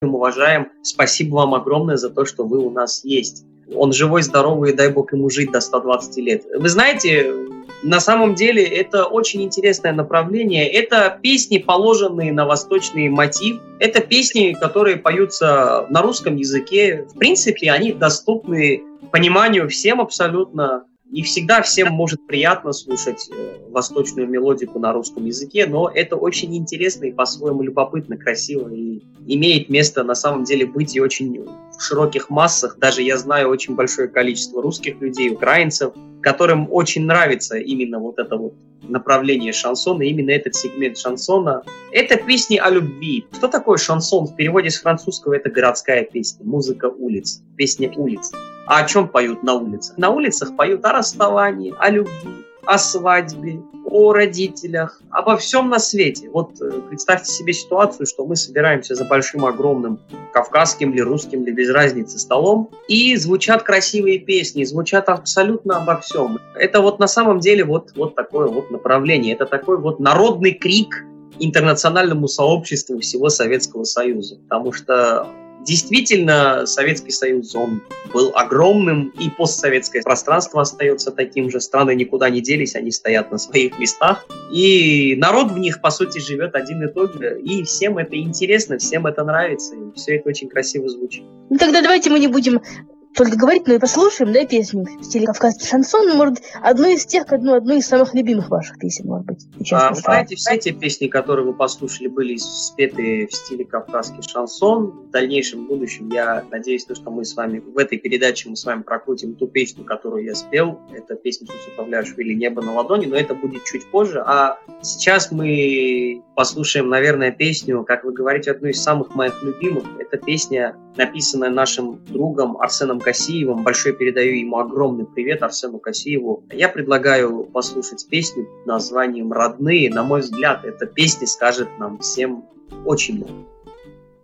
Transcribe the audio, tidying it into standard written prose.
уважаем. Спасибо вам огромное за то, что вы у нас есть. Он живой, здоровый, и дай бог ему жить до 120 лет. Вы знаете, на самом деле это очень интересное направление. Это песни, положенные на восточный мотив. Это песни, которые поются на русском языке. В принципе, они доступны пониманию всем абсолютно. Не всегда всем может приятно слушать восточную мелодику на русском языке, но это очень интересно и по-своему любопытно, красиво, и имеет место на самом деле быть и очень в широких массах. Даже я знаю очень большое количество русских людей, украинцев, которым очень нравится именно вот это вот направление шансона, именно этот сегмент шансона. Это песни о любви. Что такое шансон? В переводе с французского это городская песня, музыка улиц, песня улиц. А о чем поют на улицах? На улицах поют о расставании, о любви, о свадьбе, о родителях, обо всем на свете. Вот представьте себе ситуацию, что мы собираемся за большим, огромным кавказским или русским, или без разницы столом, и звучат красивые песни, звучат абсолютно обо всем. Это вот на самом деле вот такое вот направление, это такой вот народный крик интернациональному сообществу всего Советского Союза, потому что действительно, Советский Союз, он был огромным, и постсоветское пространство остается таким же. Страны никуда не делись, они стоят на своих местах. И народ в них, по сути, живет один и тот же. И всем это интересно, всем это нравится, и все это очень красиво звучит. Ну тогда давайте мы не будем только говорить, но и послушаем, да, песню в стиле кавказский шансон, может, одну из самых любимых ваших песен, может быть. Вы знаете, все те песни, которые вы послушали, были спеты в стиле кавказский шансон. В дальнейшем будущем я надеюсь, что мы с вами в этой передаче мы с вами прокрутим ту песню, которую я спел. Это песня Сусу Павлиашвили «Небо на ладони», но это будет чуть позже. А сейчас мы послушаем, наверное, песню, как вы говорите, одну из самых моих любимых. Это песня, написанная нашим другом Арсеном Косиевым. Большой передаю ему огромный привет, Арсену Косиеву. Я предлагаю послушать песню под названием «Родные». На мой взгляд, эта песня скажет нам всем очень много.